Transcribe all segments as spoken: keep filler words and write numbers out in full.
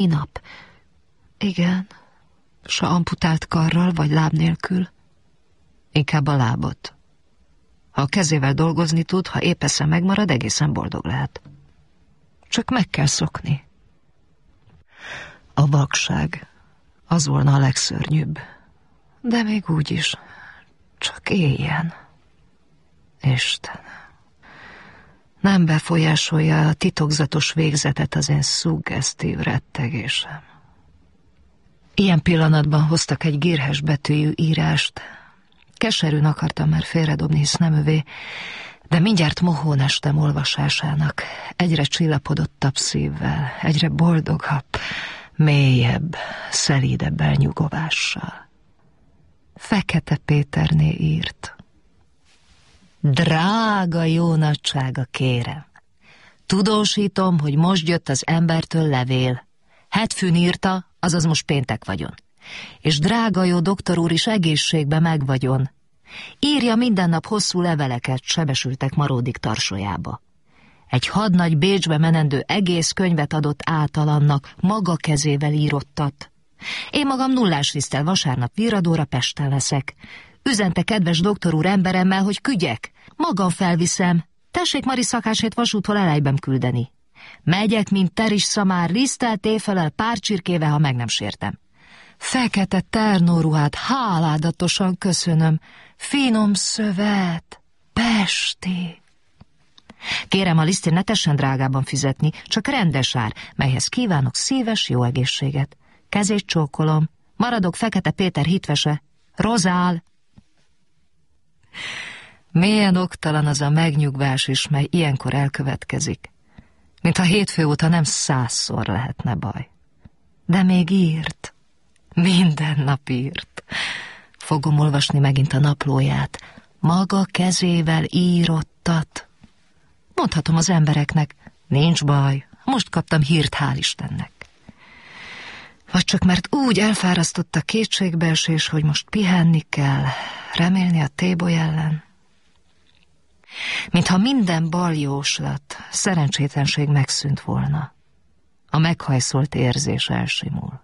Nap. Igen. S a amputált karral vagy láb nélkül? Inkább a lábot. Ha a kezével dolgozni tud, ha épp esze megmarad, egészen boldog lehet. Csak meg kell szokni. A vakság, az volna a legszörnyűbb. De még úgy is, csak éljen. Isten, nem befolyásolja a titokzatos végzetet az én szuggesztív rettegésem. Ilyen pillanatban hoztak egy gírhes betűjű írást. Keserűn akartam már félredobni, hisz nem övé, de mindjárt mohón estem olvasásának, egyre csillapodottabb szívvel, egyre boldogabb, mélyebb, szelídebb elnyugovással. Fekete Péterné írt. Drága jó nagysága, kérem, tudósítom, hogy most jött az embertől levél. Hetfűn írta, azaz most péntek vagyon. És drága jó doktor úr is egészségben megvagyon. Írja minden nap hosszú leveleket, sebesültek maródik tarsolyába. Egy hadnagy Bécsbe menendő egész könyvet adott átalannak, maga kezével írottat. Én magam nullás liszttel vasárnap viradóra Pesten leszek. Üzente kedves doktor úr emberemmel, hogy küldjek. Magam felviszem. Tessék Mari szakásét vasútól elejben küldeni. Megyek, mint teris szamár, lisztelt éjfelel pár csirkével, ha meg nem sértem. Fekete ternóruhát háládatosan köszönöm. Finom szövet, pesti. Kérem, a lisztén ne tessen drágában fizetni, csak rendes ár, melyhez kívánok szíves jó egészséget. Kezét csókolom, maradok Fekete Péter hitvese. Rozál! Milyen oktalan az a megnyugvás is, mely ilyenkor elkövetkezik. Mintha hétfő óta nem százszor lehetne baj. De még írt. Minden nap írt. Fogom olvasni megint a naplóját. Maga kezével írottat. Mondhatom az embereknek, nincs baj, most kaptam hírt, hál' Istennek. Vagy csak mert úgy elfárasztott a kétségbeesés, hogy most pihenni kell, remélni a téboly ellen. Mintha minden baljóslat, szerencsétlenség megszűnt volna. A meghajszolt érzés elsimul.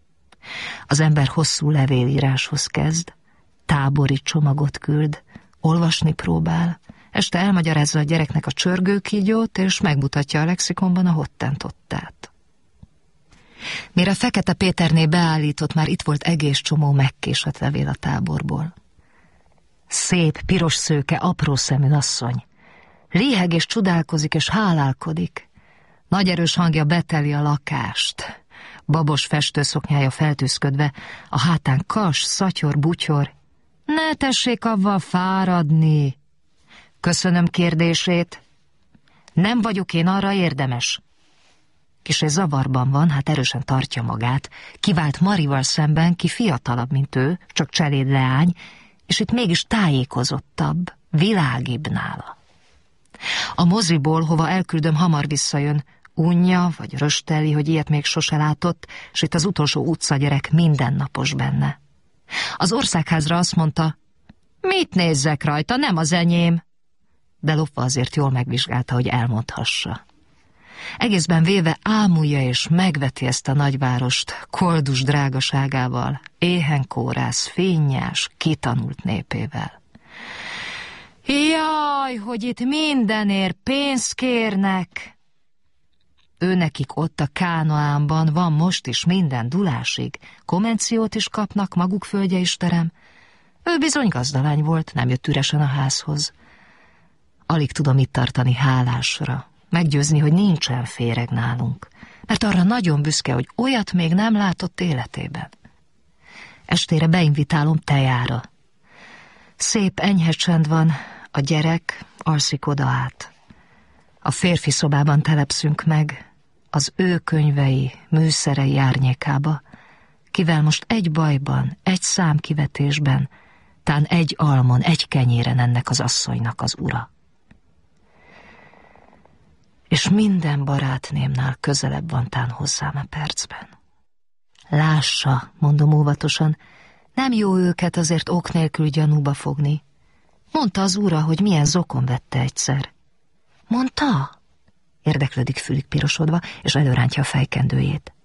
Az ember hosszú levélíráshoz kezd, tábori csomagot küld, olvasni próbál, este elmagyarázza a gyereknek a csörgőkígyót, és megmutatja a lexikonban a hottentottát. Mire Fekete Péterné beállított, már itt volt egész csomó megkésett levél a táborból. Szép, piros szőke, apró szemű asszony. Léheg és csodálkozik és hálálkodik. Nagy erős hangja beteli a lakást. Babos festőszoknyája feltűzködve, a hátán kas, szatyor, butyor. Ne tessék avval fáradni. Köszönöm kérdését. Nem vagyok én arra érdemes. Kissé zavarban van, hát erősen tartja magát. Kivált Marival szemben, ki fiatalabb, mint ő, csak cseléd leány, és itt mégis tájékozottabb, világibb nála. A moziból, hova elküldöm, hamar visszajön, unja vagy rösteli, hogy ilyet még sose látott, s itt az utolsó utcagyerek mindennapos benne. Az országházra azt mondta, mit nézzek rajta, nem az enyém, de lopva azért jól megvizsgálta, hogy elmondhassa. Egészben véve ámulja és megveti ezt a nagyvárost koldus drágaságával, éhen kórász, fényás, kitanult népével. Jaj, hogy itt mindenért pénzt kérnek! Őnekik ott a Kánaánban van most is minden dulásig, konvenciót is kapnak, maguk földje is terem. Ő bizony gazdalány volt, nem jött üresen a házhoz. Alig tudom itt tartani hálásra, meggyőzni, hogy nincsen féreg nálunk, mert arra nagyon büszke, hogy olyat még nem látott életében. Estére beinvitálom tejára. Szép enyhe csend van, a gyerek alszik oda át. A férfi szobában telepszünk meg, az ő könyvei, műszerei árnyékába, kivel most egy bajban, egy számkivetésben, tán egy almon, egy kenyéren ennek az asszonynak az ura. És minden barátnémnál közelebb van tán hozzám a percben. Lássa, mondom óvatosan, nem jó őket azért ok nélkül gyanúba fogni. Mondta az ura, hogy milyen zokon vette egyszer. Mondta? Érdeklődik fülig pirosodva, és előrántja a fejkendőjét.